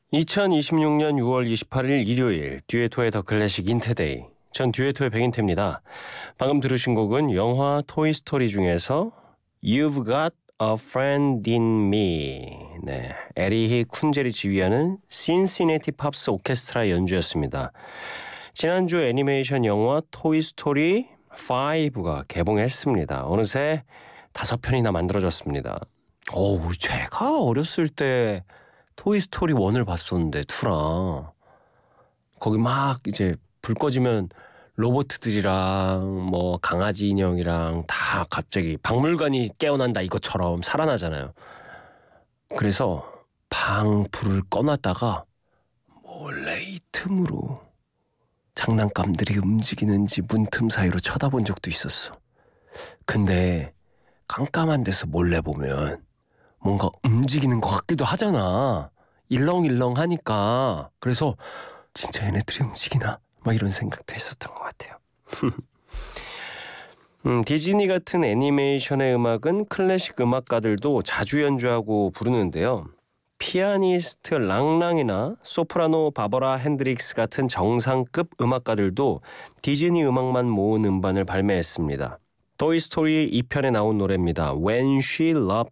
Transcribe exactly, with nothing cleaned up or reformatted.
이천이십육 년 유월 이십팔일 일요일 듀에토의 더 클래식 인테데이. 전 듀에토의 백인태입니다. 방금 들으신 곡은 영화 토이스토리 중에서 You've Got a Friend in Me. 네, 에리히 쿤젤이 지휘하는 신시내티 팝스 오케스트라 연주였습니다. 지난주 애니메이션 영화 토이스토리 오가 개봉했습니다. 어느새 다섯 편이나 만들어졌습니다. 오, 제가 어렸을 때 토이스토리 일을 봤었는데 이랑 거기 막 이제 불 꺼지면 로봇들이랑 뭐 강아지 인형이랑 다 갑자기 박물관이 깨어난다 이것처럼 살아나잖아요. 그래서 방 불을 꺼놨다가 몰래 이 틈으로 장난감들이 움직이는지 문틈 사이로 쳐다본 적도 있었어. 근데 깜깜한 데서 몰래 보면 뭔가 움직이는 것 같기도 하잖아. 일렁일렁 하니까. 그래서 진짜 얘네들이 움직이나? 막 이런 생각도 했었던 것 같아요. 음, 디즈니 같은 애니메이션의 음악은 클래식 음악가들도 자주 연주하고 부르는데요. 피아니스트 랑랑이나 소프라노 바버라 핸드릭스 같은 정상급 음악가들도 디즈니 음악만 모은 음반을 발매했습니다. 토이스토리 이 편에 나온 노래입니다. When She Loved